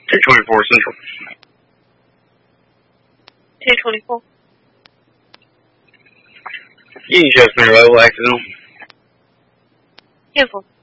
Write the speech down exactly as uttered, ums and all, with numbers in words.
two twenty-four Central. two twenty-four. Union Chestnut level, accidental. Careful.